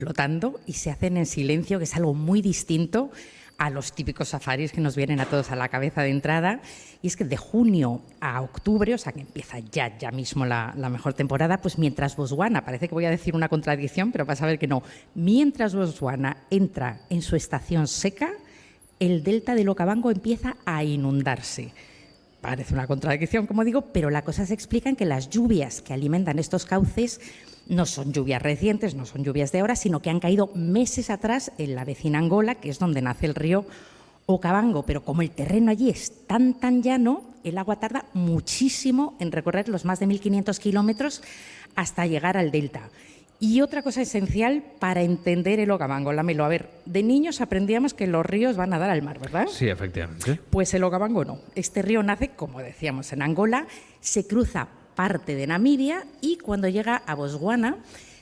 flotando y se hacen en silencio, que es algo muy distinto a los típicos safaris que nos vienen a todos a la cabeza de entrada. Y es que de junio a octubre, o sea que empieza ya mismo la mejor temporada, pues mientras Botswana, parece que voy a decir una contradicción, pero vas a ver que no, mientras Botswana entra en su estación seca, el delta del Okavango empieza a inundarse. Parece una contradicción, como digo, pero la cosa se explica en que las lluvias que alimentan estos cauces no son lluvias recientes, no son lluvias de ahora, sino que han caído meses atrás en la vecina Angola, que es donde nace el río Okavango. Pero como el terreno allí es tan llano, el agua tarda muchísimo en recorrer los más de 1.500 kilómetros hasta llegar al delta. Y otra cosa esencial para entender el Okavango, Lamelo. A ver, de niños aprendíamos que los ríos van a dar al mar, ¿verdad? Sí, efectivamente. Pues el Okavango no. Este río nace, como decíamos, en Angola, se cruza parte de Namibia y cuando llega a Botswana,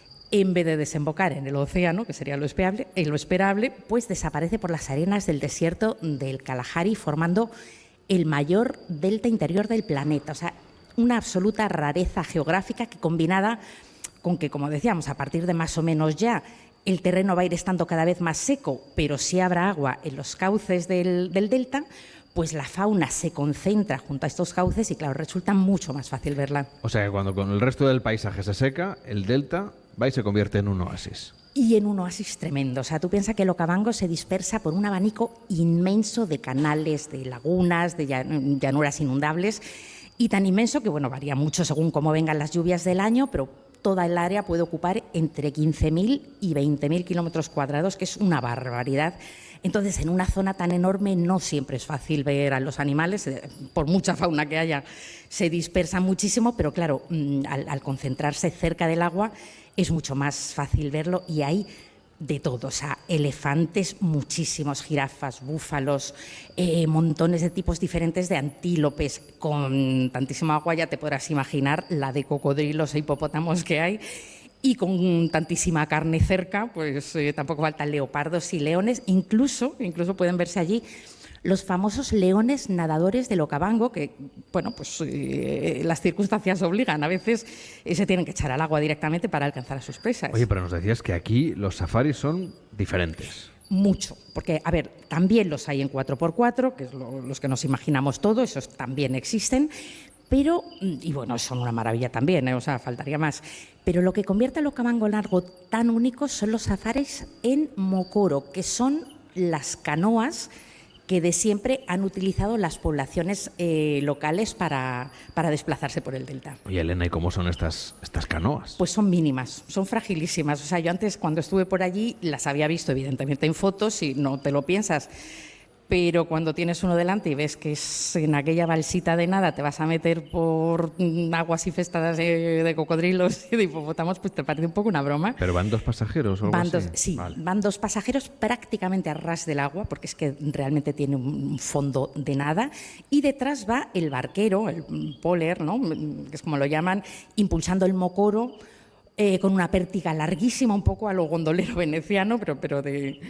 en vez de desembocar en el océano, que sería lo esperable, pues desaparece por las arenas del desierto del Kalahari, formando el mayor delta interior del planeta. O sea, una absoluta rareza geográfica que, combinada con que, como decíamos, a partir de más o menos ya el terreno va a ir estando cada vez más seco, pero sí habrá agua en los cauces del delta, pues la fauna se concentra junto a estos cauces y, claro, resulta mucho más fácil verla. O sea que cuando con el resto del paisaje se seca, el delta va y se convierte en un oasis. Y en un oasis tremendo. O sea, tú piensas que el Okavango se dispersa por un abanico inmenso de canales, de lagunas, de llanuras inundables, y tan inmenso que, bueno, varía mucho según cómo vengan las lluvias del año, pero toda el área puede ocupar entre 15.000 y 20.000 kilómetros cuadrados, que es una barbaridad. Entonces, en una zona tan enorme no siempre es fácil ver a los animales, por mucha fauna que haya, se dispersan muchísimo, pero claro, al concentrarse cerca del agua es mucho más fácil verlo y hay de todo, o sea, elefantes muchísimos, jirafas, búfalos, montones de tipos diferentes de antílopes. Con tantísima agua ya te podrás imaginar la de cocodrilos e hipopótamos que hay. Y con tantísima carne cerca, pues tampoco faltan leopardos y leones. Incluso pueden verse allí los famosos leones nadadores del Okavango, que, bueno, pues las circunstancias obligan. A veces se tienen que echar al agua directamente para alcanzar a sus presas. Oye, pero nos decías que aquí los safaris son diferentes. Mucho, porque, a ver, también los hay en 4x4, que es los que nos imaginamos todos, esos también existen, pero, y bueno, son una maravilla también, o sea, faltaría más. Pero lo que convierte al Okavango largo tan único son los safaris en mokoro, que son las canoas que de siempre han utilizado las poblaciones locales para desplazarse por el delta. Oye, Elena, ¿y cómo son estas canoas? Pues son mínimas, son fragilísimas. O sea, yo antes, cuando estuve por allí, las había visto evidentemente en fotos y no te lo piensas. Pero cuando tienes uno delante y ves que es en aquella balsita de nada, te vas a meter por aguas infestadas de cocodrilos y de hipopótamos, pues te parece un poco una broma. ¿Pero van dos pasajeros o algo así? Sí, vale. Van dos pasajeros prácticamente a ras del agua, porque es que realmente tiene un fondo de nada. Y detrás va el barquero, el poler, ¿no?, que es como lo llaman, impulsando el mokoro con una pértiga larguísima, un poco a lo gondolero veneciano, pero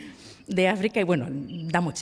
de África, y bueno, da mucha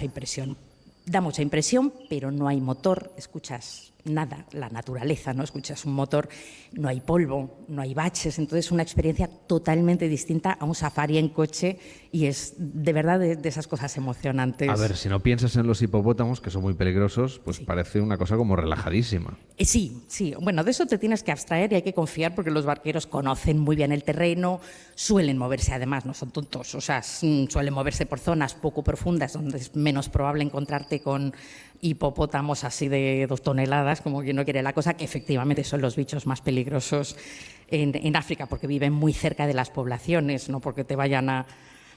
impresión, pero no hay motor, escuchas nada, la naturaleza, no escuchas un motor, no hay polvo, no hay baches, entonces una experiencia totalmente distinta a un safari en coche y es de verdad de esas cosas emocionantes. A ver, si no piensas en los hipopótamos, que son muy peligrosos, pues sí, parece una cosa como relajadísima. Sí, bueno, de eso te tienes que abstraer y hay que confiar porque los barqueros conocen muy bien el terreno, suelen moverse además, no son tontos, o sea, suelen moverse por zonas poco profundas donde es menos probable encontrarte con hipopótamos así de 2 toneladas, como quien no quiere la cosa, que efectivamente son los bichos más peligrosos en África, porque viven muy cerca de las poblaciones, no porque te vayan a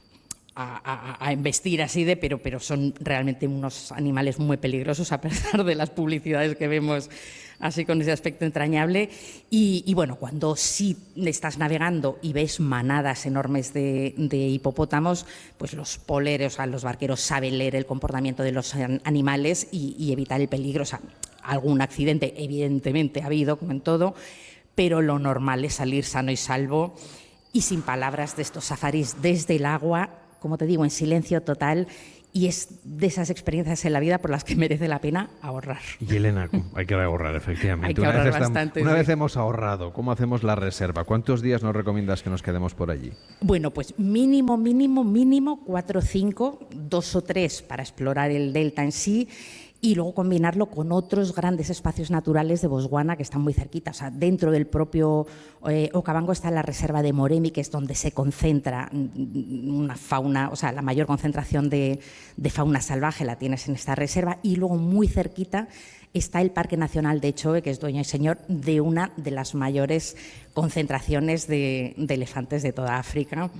embestir así pero son realmente unos animales muy peligrosos, a pesar de las publicidades que vemos así con ese aspecto entrañable. Y bueno, cuando sí estás navegando y ves manadas enormes de hipopótamos, pues los poleros, o sea, los barqueros saben leer el comportamiento de los animales y evitar el peligro. O sea, algún accidente evidentemente ha habido, como en todo, pero lo normal es salir sano y salvo y sin palabras de estos safaris desde el agua, como te digo, en silencio total Y es de esas experiencias en la vida por las que merece la pena ahorrar. Y Elena, hay que ahorrar, efectivamente. Hay que ahorrar bastante. Una vez hemos ahorrado, ¿cómo hacemos la reserva? ¿Cuántos días nos recomiendas que nos quedemos por allí? Bueno, pues mínimo 4 o 5, 2 o 3 para explorar el delta en sí, y luego combinarlo con otros grandes espacios naturales de Botswana que están muy cerquita. O sea, dentro del propio Okavango está la reserva de Moremi, que es donde se concentra una fauna, o sea, la mayor concentración de fauna salvaje la tienes en esta reserva, y luego muy cerquita está el Parque Nacional de Chobe, que es dueño y señor de una de las mayores concentraciones de elefantes de toda África.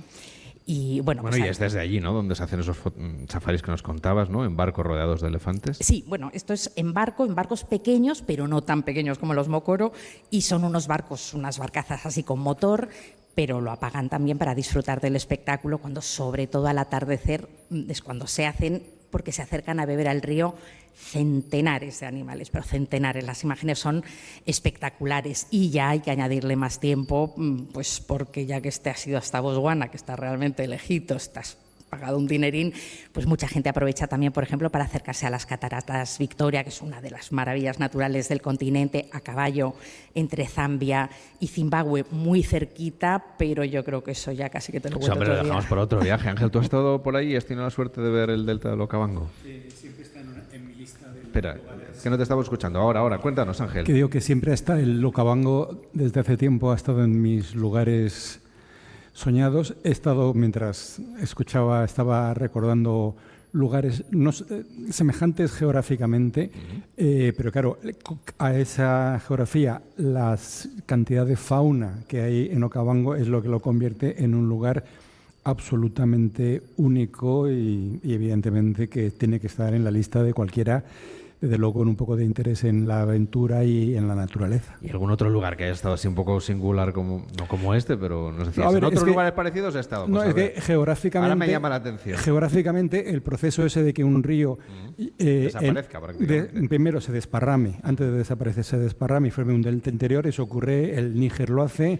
Y bueno, y es desde allí, ¿no?, donde se hacen esos safaris que nos contabas, ¿no?, en barcos rodeados de elefantes. Sí, bueno, esto es en barcos pequeños, pero no tan pequeños como los Mokoro, y son unas barcazas así con motor, pero lo apagan también para disfrutar del espectáculo, cuando sobre todo al atardecer es cuando se hacen, porque se acercan a beber al río centenares de animales, pero centenares. Las imágenes son espectaculares, y ya hay que añadirle más tiempo, pues porque ya que has ido hasta Botswana, que está realmente lejitos, estás pagado un dinerín, pues mucha gente aprovecha también, por ejemplo, para acercarse a las cataratas Victoria, que es una de las maravillas naturales del continente, a caballo entre Zambia y Zimbabue, muy cerquita, pero yo creo que eso ya casi que te lo cuento otro día. Lo dejamos para otro viaje. Ángel, ¿tú has estado por ahí y has tenido la suerte de ver el delta del Okavango? Siempre está en mi lista de Espera, lugares. que no te estaba escuchando. Ahora, cuéntanos, Ángel. Que digo que siempre está el Okavango, desde hace tiempo ha estado en mis lugares soñados. He estado, mientras escuchaba, estaba recordando lugares semejantes geográficamente, pero claro, a esa geografía, la cantidad de fauna que hay en Okavango es lo que lo convierte en un lugar absolutamente único y evidentemente que tiene que estar en la lista de cualquiera, desde luego con un poco de interés en la aventura y en la naturaleza. ¿Y algún otro lugar que haya estado así un poco singular, no como este, pero nos decías, No, a ver, en otros es que, lugares parecidos he estado? Pues no, es que geográficamente... Ahora me llama la atención. Geográficamente, el proceso ese de que un río... desaparezca prácticamente. Primero se desparrame, antes de desaparecer se desparrame y forme un delta interior, eso ocurre, el Níger lo hace,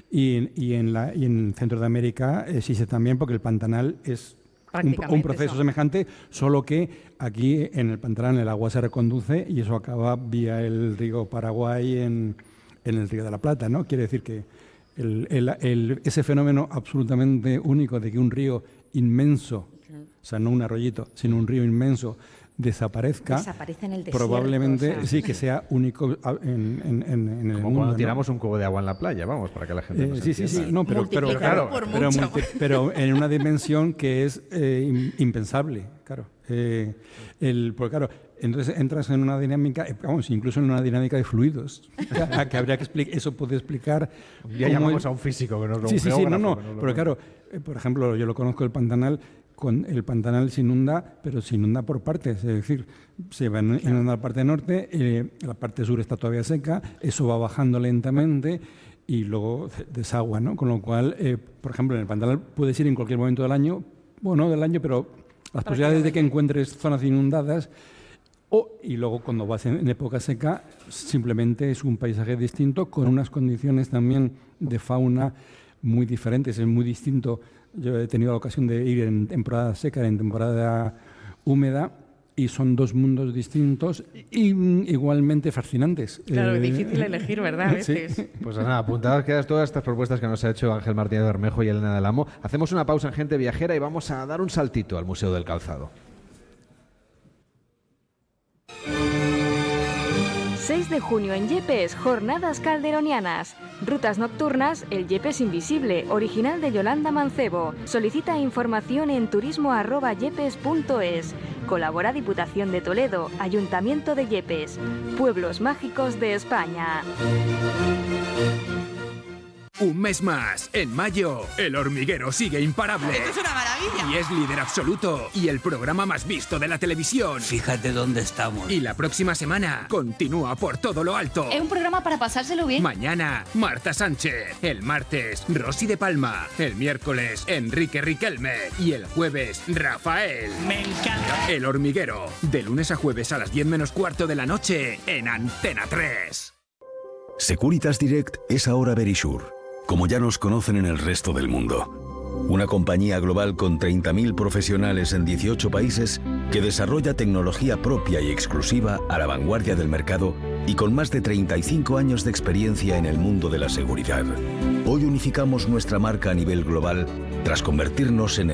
y en Centro de América existe también, porque el Pantanal es un proceso semejante, solo que aquí en el Pantanal el agua se reconduce y eso acaba vía el río Paraguay en el río de la Plata, ¿no? Quiere decir que ese fenómeno absolutamente único de que un río inmenso, o sea, no un arroyito, sino un río inmenso, desaparezca, desaparece en el desierto, probablemente, o sea, sí, que sea único en el como mundo, cuando tiramos ¿no? un cubo de agua en la playa, vamos, para que la gente nos entienda. No, pero en una dimensión que es impensable, claro. Porque claro, entonces entras en una dinámica, incluso en una dinámica de fluidos, que habría que explicar, eso puede explicar... Ya llamamos a un físico que nos lo pero claro, por ejemplo, yo lo conozco, el Pantanal se inunda, pero se inunda por partes, es decir, se va inundando la parte norte, la parte sur está todavía seca, eso va bajando lentamente y luego desagua, ¿no? Con lo cual, por ejemplo, en el Pantanal puedes ir en cualquier momento del año, pero las posibilidades de que encuentres zonas inundadas, y luego cuando vas en época seca, simplemente es un paisaje distinto, con unas condiciones también de fauna muy diferentes, es muy distinto. Yo he tenido la ocasión de ir en temporada seca, en temporada húmeda, y son dos mundos distintos y igualmente fascinantes. Claro, es difícil elegir, ¿verdad? A veces. Sí. Pues nada, apuntadas quedan todas estas propuestas que nos ha hecho Ángel Martínez Bermejo y Elena del Amo. Hacemos una pausa en Gente Viajera y vamos a dar un saltito al Museo del Calzado. 6 de junio en Yepes, Jornadas Calderonianas. Rutas nocturnas, el Yepes Invisible, original de Yolanda Mancebo. Solicita información en turismo@yepes.es. Colabora Diputación de Toledo, Ayuntamiento de Yepes. Pueblos mágicos de España. Un mes más, en mayo, El Hormiguero sigue imparable. ¡Esto es una maravilla! Y es líder absoluto y el programa más visto de la televisión. Fíjate dónde estamos. Y la próxima semana continúa por todo lo alto. Es un programa para pasárselo bien. Mañana, Marta Sánchez. El martes, Rosy de Palma. El miércoles, Enrique Riquelme. Y el jueves, Rafael. Me encanta. El Hormiguero, de lunes a jueves a las 10 menos cuarto de la noche en Antena 3. Securitas Direct es ahora Verisure, como ya nos conocen en el resto del mundo. Una compañía global con 30.000 profesionales en 18 países que desarrolla tecnología propia y exclusiva a la vanguardia del mercado y con más de 35 años de experiencia en el mundo de la seguridad. Hoy unificamos nuestra marca a nivel global tras convertirnos en el